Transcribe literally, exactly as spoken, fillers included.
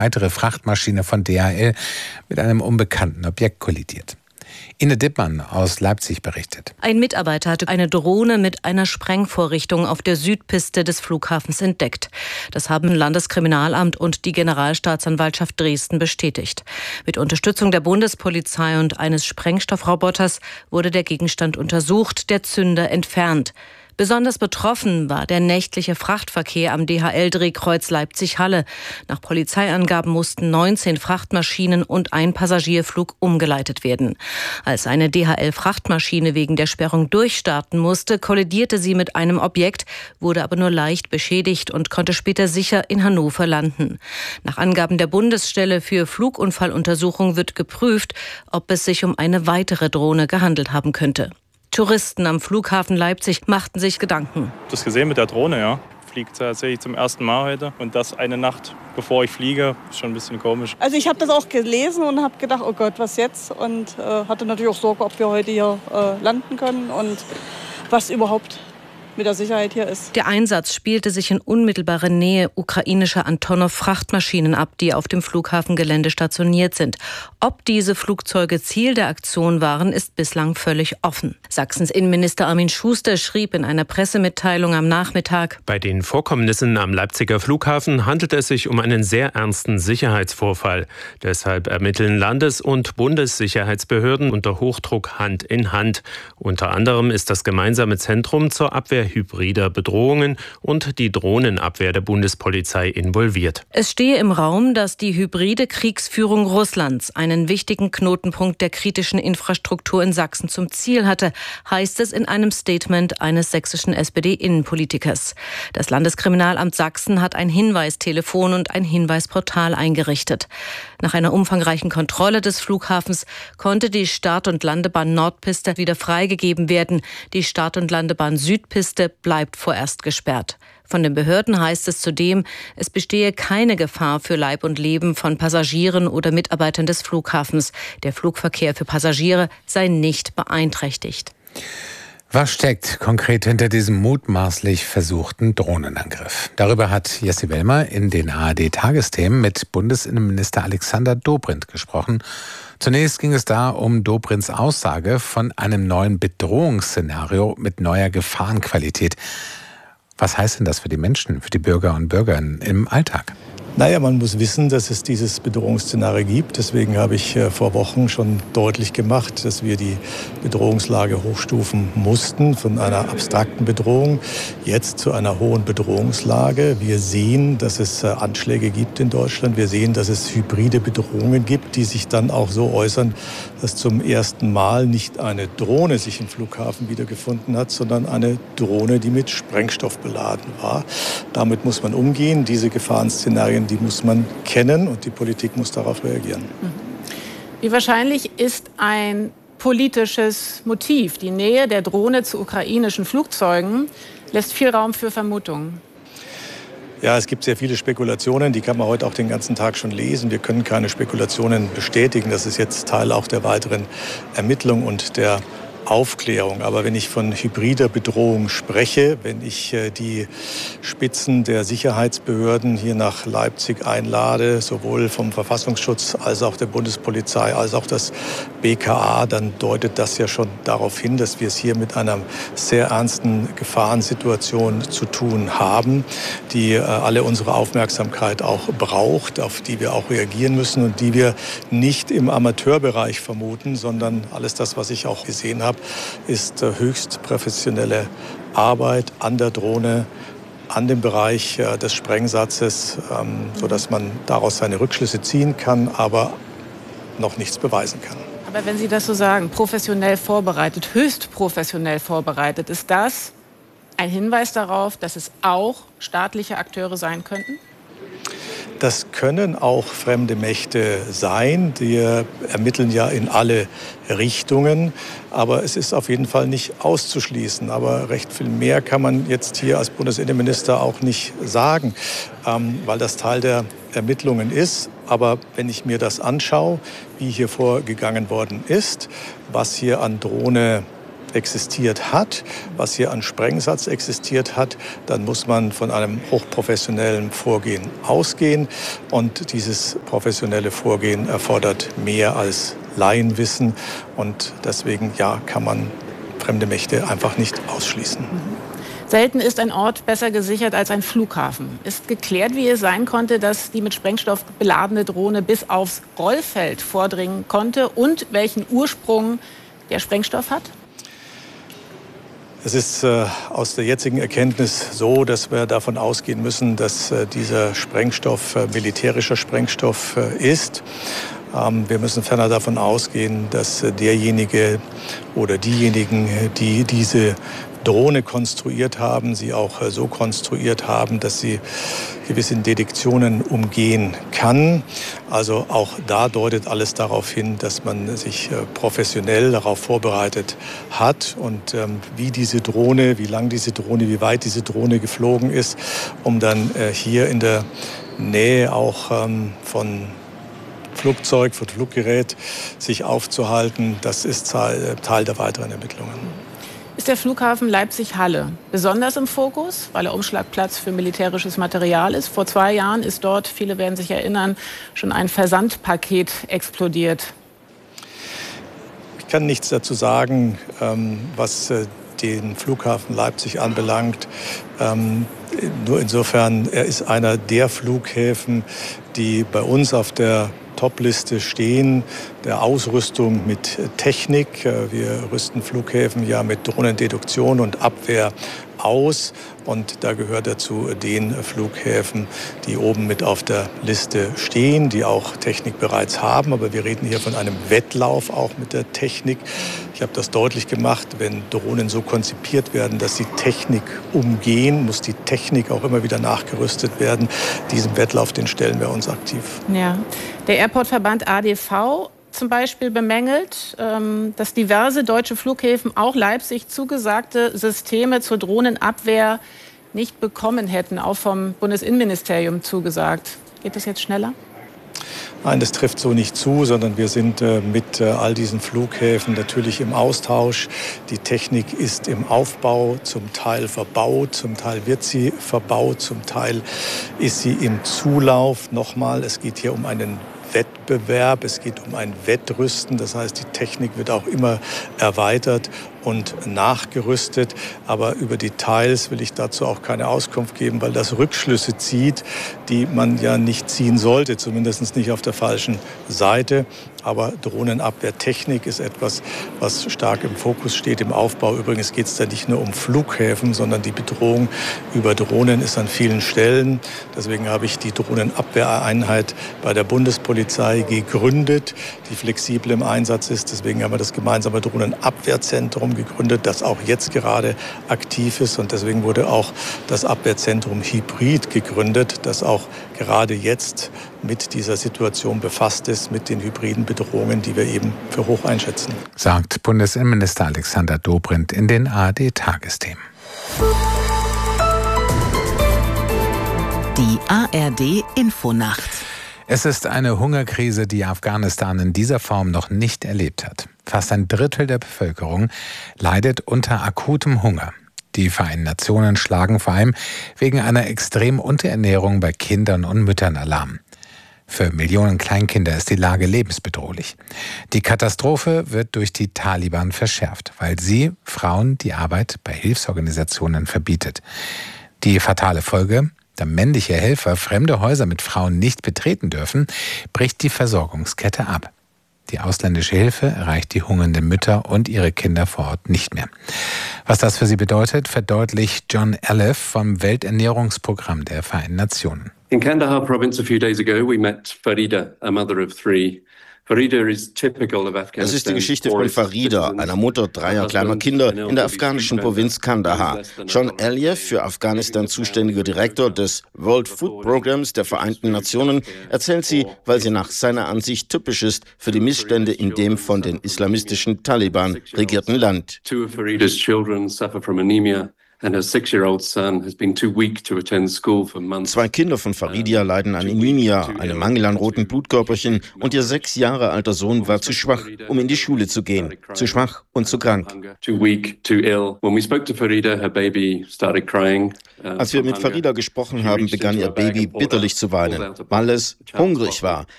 weitere Frachtmaschine von D H L mit einem unbekannten Objekt kollidiert. Ine Dippmann aus Leipzig berichtet. Ein Mitarbeiter hatte eine Drohne mit einer Sprengvorrichtung auf der Südpiste des Flughafens entdeckt. Das haben Landeskriminalamt und die Generalstaatsanwaltschaft Dresden bestätigt. Mit Unterstützung der Bundespolizei und eines Sprengstoffroboters wurde der Gegenstand untersucht, der Zünder entfernt. Besonders betroffen war der nächtliche Frachtverkehr am D H L-Drehkreuz Leipzig-Halle. Nach Polizeiangaben mussten neunzehn Frachtmaschinen und ein Passagierflug umgeleitet werden. Als eine D H L-Frachtmaschine wegen der Sperrung durchstarten musste, kollidierte sie mit einem Objekt, wurde aber nur leicht beschädigt und konnte später sicher in Hannover landen. Nach Angaben der Bundesstelle für Flugunfalluntersuchung wird geprüft, ob es sich um eine weitere Drohne gehandelt haben könnte. Touristen am Flughafen Leipzig machten sich Gedanken. Das gesehen mit der Drohne, ja. Fliegt tatsächlich zum ersten Mal heute. Und das eine Nacht, bevor ich fliege, ist schon ein bisschen komisch. Also ich habe das auch gelesen und habe gedacht, oh Gott, was jetzt? Und äh, hatte natürlich auch Sorge, ob wir heute hier äh, landen können und was überhaupt mit der Sicherheit hier ist. Der Einsatz spielte sich in unmittelbarer Nähe ukrainischer Antonov-Frachtmaschinen ab, die auf dem Flughafengelände stationiert sind. Ob diese Flugzeuge Ziel der Aktion waren, ist bislang völlig offen. Sachsens Innenminister Armin Schuster schrieb in einer Pressemitteilung am Nachmittag: Bei den Vorkommnissen am Leipziger Flughafen handelt es sich um einen sehr ernsten Sicherheitsvorfall. Deshalb ermitteln Landes- und Bundessicherheitsbehörden unter Hochdruck Hand in Hand. Unter anderem ist das gemeinsame Zentrum zur Abwehr hybrider Bedrohungen und die Drohnenabwehr der Bundespolizei involviert. Es stehe im Raum, dass die hybride Kriegsführung Russlands einen wichtigen Knotenpunkt der kritischen Infrastruktur in Sachsen zum Ziel hatte, heißt es in einem Statement eines sächsischen S P D-Innenpolitikers. Das Landeskriminalamt Sachsen hat ein Hinweistelefon und ein Hinweisportal eingerichtet. Nach einer umfangreichen Kontrolle des Flughafens konnte die Start- und Landebahn Nordpiste wieder freigegeben werden. Die Start- und Landebahn Südpiste bleibt vorerst gesperrt. Von den Behörden heißt es zudem, es bestehe keine Gefahr für Leib und Leben von Passagieren oder Mitarbeitern des Flughafens. Der Flugverkehr für Passagiere sei nicht beeinträchtigt. Was steckt konkret hinter diesem mutmaßlich versuchten Drohnenangriff? Darüber hat Jessie Wellmer in den A R D-Tagesthemen mit Bundesinnenminister Alexander Dobrindt gesprochen. Zunächst ging es da um Dobrindts Aussage von einem neuen Bedrohungsszenario mit neuer Gefahrenqualität. Was heißt denn das für die Menschen, für die Bürger und Bürgerinnen im Alltag? Naja, man muss wissen, dass es dieses Bedrohungsszenario gibt. Deswegen habe ich vor Wochen schon deutlich gemacht, dass wir die Bedrohungslage hochstufen mussten von einer abstrakten Bedrohung jetzt zu einer hohen Bedrohungslage. Wir sehen, dass es Anschläge gibt in Deutschland. Wir sehen, dass es hybride Bedrohungen gibt, die sich dann auch so äußern, dass zum ersten Mal nicht eine Drohne sich im Flughafen wiedergefunden hat, sondern eine Drohne, die mit Sprengstoff beladen war. Damit muss man umgehen. Diese Gefahrenszenarien, die muss man kennen und die Politik muss darauf reagieren. Wie wahrscheinlich ist ein politisches Motiv? Die Nähe der Drohne zu ukrainischen Flugzeugen lässt viel Raum für Vermutungen. Ja, es gibt sehr viele Spekulationen, die kann man heute auch den ganzen Tag schon lesen. Wir können keine Spekulationen bestätigen. Das ist jetzt Teil auch der weiteren Ermittlung und der Aufklärung. Aber wenn ich von hybrider Bedrohung spreche, wenn ich äh, die Spitzen der Sicherheitsbehörden hier nach Leipzig einlade, sowohl vom Verfassungsschutz als auch der Bundespolizei, als auch das B K A, dann deutet das ja schon darauf hin, dass wir es hier mit einer sehr ernsten Gefahrensituation zu tun haben, die äh, alle unsere Aufmerksamkeit auch braucht, auf die wir auch reagieren müssen und die wir nicht im Amateurbereich vermuten, sondern alles das, was ich auch gesehen habe, ist höchst professionelle Arbeit an der Drohne, an dem Bereich des Sprengsatzes, sodass man daraus seine Rückschlüsse ziehen kann, aber noch nichts beweisen kann. Aber wenn Sie das so sagen, professionell vorbereitet, höchst professionell vorbereitet, ist das ein Hinweis darauf, dass es auch staatliche Akteure sein könnten? Das können auch fremde Mächte sein. Die ermitteln ja in alle Richtungen. Aber es ist auf jeden Fall nicht auszuschließen. Aber recht viel mehr kann man jetzt hier als Bundesinnenminister auch nicht sagen, ähm, weil das Teil der Ermittlungen ist. Aber wenn ich mir das anschaue, wie hier vorgegangen worden ist, was hier an Drohne existiert hat, was hier an Sprengsatz existiert hat, dann muss man von einem hochprofessionellen Vorgehen ausgehen. Und dieses professionelle Vorgehen erfordert mehr als Laienwissen. Und deswegen ja, kann man fremde Mächte einfach nicht ausschließen. Selten ist ein Ort besser gesichert als ein Flughafen. Ist geklärt, wie es sein konnte, dass die mit Sprengstoff beladene Drohne bis aufs Rollfeld vordringen konnte und welchen Ursprung der Sprengstoff hat? Es ist äh, aus der jetzigen Erkenntnis so, dass wir davon ausgehen müssen, dass äh, dieser Sprengstoff äh, militärischer Sprengstoff äh, ist. Ähm, wir müssen ferner davon ausgehen, dass äh, derjenige oder diejenigen, die diese Drohne konstruiert haben, sie auch äh, so konstruiert haben, dass sie gewisse Detektionen umgehen kann. Also auch da deutet alles darauf hin, dass man sich äh, professionell darauf vorbereitet hat und ähm, wie diese Drohne, wie lang diese Drohne, wie weit diese Drohne geflogen ist, um dann äh, hier in der Nähe auch ähm, von Flugzeug, von Fluggerät sich aufzuhalten. Das ist Teil, Teil der weiteren Ermittlungen. Ist der Flughafen Leipzig-Halle besonders im Fokus, weil er Umschlagplatz für militärisches Material ist? Vor zwei Jahren ist dort, viele werden sich erinnern, schon ein Versandpaket explodiert. Ich kann nichts dazu sagen, was den Flughafen Leipzig anbelangt. Nur insofern, er ist einer der Flughäfen, die bei uns auf der Top-Liste stehen, der Ausrüstung mit Technik. Wir rüsten Flughäfen ja mit Drohnendeduktion und Abwehr aus. Und da gehört dazu den Flughäfen, die oben mit auf der Liste stehen, die auch Technik bereits haben. Aber wir reden hier von einem Wettlauf auch mit der Technik. Ich habe das deutlich gemacht, wenn Drohnen so konzipiert werden, dass sie Technik umgehen, muss die Technik auch immer wieder nachgerüstet werden. Diesen Wettlauf, den stellen wir uns aktiv. Ja. Der Airport-Verband A D V zum Beispiel bemängelt, dass diverse deutsche Flughäfen, auch Leipzig, zugesagte Systeme zur Drohnenabwehr nicht bekommen hätten, auch vom Bundesinnenministerium zugesagt. Geht das jetzt schneller? Nein, das trifft so nicht zu, sondern wir sind äh, mit äh, all diesen Flughäfen natürlich im Austausch. Die Technik ist im Aufbau, zum Teil verbaut, zum Teil wird sie verbaut, zum Teil ist sie im Zulauf. Nochmal, es geht hier um einen Wettbewerb, es geht um ein Wettrüsten, das heißt, die Technik wird auch immer erweitert und nachgerüstet. Aber über Details will ich dazu auch keine Auskunft geben, weil das Rückschlüsse zieht, die man ja nicht ziehen sollte, zumindest nicht auf der falschen Seite. Aber Drohnenabwehrtechnik ist etwas, was stark im Fokus steht im Aufbau. Übrigens geht es da nicht nur um Flughäfen, sondern die Bedrohung über Drohnen ist an vielen Stellen. Deswegen habe ich die Drohnenabwehreinheit bei der Bundespolizei gegründet, die flexibel im Einsatz ist. Deswegen haben wir das gemeinsame Drohnenabwehrzentrum gegründet, das auch jetzt gerade aktiv ist. Und deswegen wurde auch das Abwehrzentrum Hybrid gegründet, das auch gerade jetzt mit dieser Situation befasst ist, mit den hybriden Bedrohungen, die wir eben für hoch einschätzen. Sagt Bundesinnenminister Alexander Dobrindt in den A R D-Tagesthemen. Die A R D-Infonacht. Es ist eine Hungerkrise, die Afghanistan in dieser Form noch nicht erlebt hat. Fast ein Drittel der Bevölkerung leidet unter akutem Hunger. Die Vereinten Nationen schlagen vor allem wegen einer extremen Unterernährung bei Kindern und Müttern Alarm. Für Millionen Kleinkinder ist die Lage lebensbedrohlich. Die Katastrophe wird durch die Taliban verschärft, weil sie Frauen die Arbeit bei Hilfsorganisationen verbietet. Die fatale Folge: Da männliche Helfer fremde Häuser mit Frauen nicht betreten dürfen, bricht die Versorgungskette ab. Die ausländische Hilfe erreicht die hungernden Mütter und ihre Kinder vor Ort nicht mehr. Was das für sie bedeutet, verdeutlicht John Aleph vom Welternährungsprogramm der Vereinten Nationen. In Kandahar province a few days ago, we met Farida, a mother of three. Es ist die Geschichte von Farida, einer Mutter dreier kleiner Kinder in der afghanischen Provinz Kandahar. John Aleph, für Afghanistan zuständiger Direktor des World Food Programs der Vereinten Nationen, erzählt sie, weil sie nach seiner Ansicht typisch ist für die Missstände in dem von den islamistischen Taliban regierten Land. Two of Farida's children suffer from anemia Zwei Kinder von Faridia leiden an Anemia, einem Mangel an roten Blutkörperchen, und ihr sechs Jahre alter Sohn war zu schwach, um in die Schule zu gehen. Zu schwach und zu krank. Als wir mit Farida gesprochen haben, begann ihr Baby bitterlich zu weinen, weil es hungrig war.